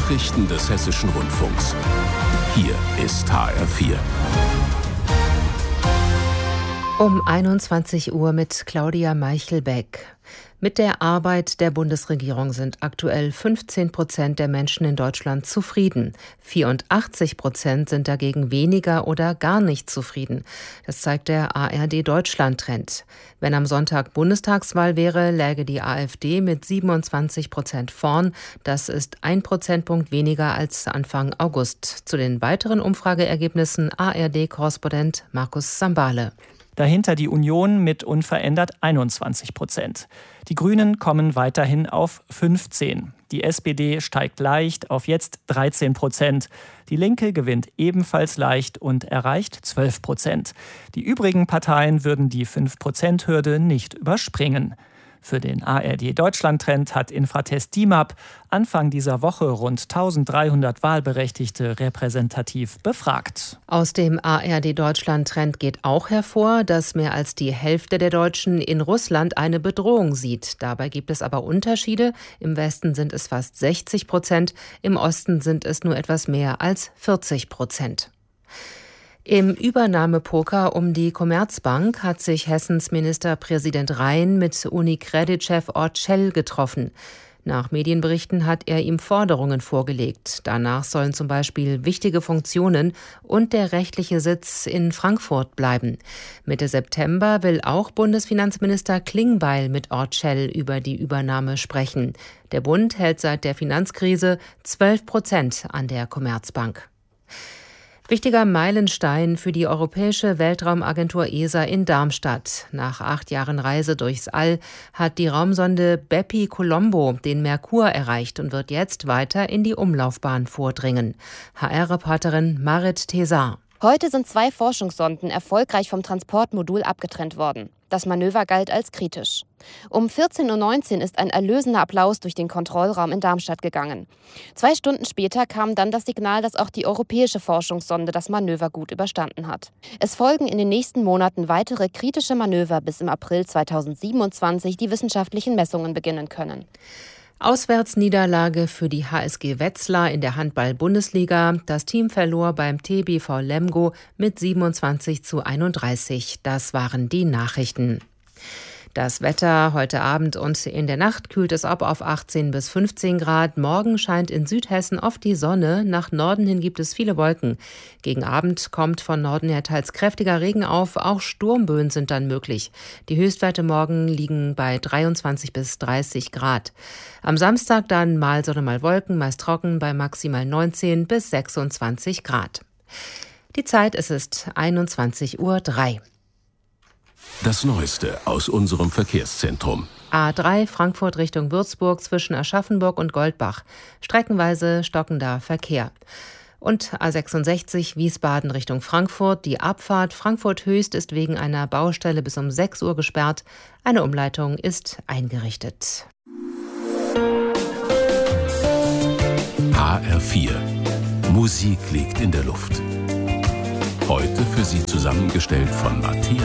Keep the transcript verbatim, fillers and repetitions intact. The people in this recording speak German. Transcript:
Nachrichten des Hessischen Rundfunks. Hier ist H R vier. Um einundzwanzig Uhr mit Claudia Meichelbeck. Mit der Arbeit der Bundesregierung sind aktuell fünfzehn Prozent der Menschen in Deutschland zufrieden. vierundachtzig Prozent sind dagegen weniger oder gar nicht zufrieden. Das zeigt der A R D-Deutschland-Trend. Wenn am Sonntag Bundestagswahl wäre, läge die AfD mit siebenundzwanzig Prozent vorn. Das ist ein Prozentpunkt weniger als Anfang August. Zu den weiteren Umfrageergebnissen A R D-Korrespondent Markus Sambale. Dahinter die Union mit unverändert einundzwanzig Prozent. Die Grünen kommen weiterhin auf fünfzehn. Die S P D steigt leicht auf jetzt dreizehn Prozent. Die Linke gewinnt ebenfalls leicht und erreicht zwölf Prozent. Die übrigen Parteien würden die fünf Prozent Hürde nicht überspringen. Für den A R D-Deutschland-Trend hat Infratest DIMAP Anfang dieser Woche rund eintausenddreihundert Wahlberechtigte repräsentativ befragt. Aus dem A R D-Deutschland-Trend geht auch hervor, dass mehr als die Hälfte der Deutschen in Russland eine Bedrohung sieht. Dabei gibt es aber Unterschiede. Im Westen sind es fast sechzig Prozent, im Osten sind es nur etwas mehr als vierzig Prozent. Im Übernahmepoker um die Commerzbank hat sich Hessens Ministerpräsident Rhein mit Unicredit-Chef Orcel getroffen. Nach Medienberichten hat er ihm Forderungen vorgelegt. Danach sollen zum Beispiel wichtige Funktionen und der rechtliche Sitz in Frankfurt bleiben. Mitte September will auch Bundesfinanzminister Klingbeil mit Orcel über die Übernahme sprechen. Der Bund hält seit der Finanzkrise zwölf Prozent an der Commerzbank. Wichtiger Meilenstein für die Europäische Weltraumagentur E S A in Darmstadt. Nach acht Jahren Reise durchs All hat die Raumsonde Bepi-Colombo den Merkur erreicht und wird jetzt weiter in die Umlaufbahn vordringen. H R-Reporterin Marit Thesar. Heute sind zwei Forschungssonden erfolgreich vom Transportmodul abgetrennt worden. Das Manöver galt als kritisch. Um vierzehn Uhr neunzehn ist ein erlösender Applaus durch den Kontrollraum in Darmstadt gegangen. Zwei Stunden später kam dann das Signal, dass auch die europäische Forschungssonde das Manöver gut überstanden hat. Es folgen in den nächsten Monaten weitere kritische Manöver, bis im April zweitausendsiebenundzwanzig die wissenschaftlichen Messungen beginnen können. Auswärtsniederlage für die H S G Wetzlar in der Handball-Bundesliga. Das Team verlor beim T B V Lemgo mit siebenundzwanzig zu einunddreißig. Das waren die Nachrichten. Das Wetter heute Abend und in der Nacht kühlt es ab auf achtzehn bis fünfzehn Grad. Morgen scheint in Südhessen oft die Sonne. Nach Norden hin gibt es viele Wolken. Gegen Abend kommt von Norden her teils kräftiger Regen auf. Auch Sturmböen sind dann möglich. Die Höchstwerte morgen liegen bei dreiundzwanzig bis dreißig Grad. Am Samstag dann mal Sonne, mal Wolken, meist trocken bei maximal neunzehn bis sechsundzwanzig Grad. Die Zeit, es ist einundzwanzig Uhr drei. Das Neueste aus unserem Verkehrszentrum. A drei Frankfurt Richtung Würzburg zwischen Aschaffenburg und Goldbach. Streckenweise stockender Verkehr. Und A sechsundsechzig Wiesbaden Richtung Frankfurt. Die Abfahrt Frankfurt-Höchst ist wegen einer Baustelle bis um sechs Uhr gesperrt. Eine Umleitung ist eingerichtet. H R vier. Musik liegt in der Luft. Heute für Sie zusammengestellt von Matthias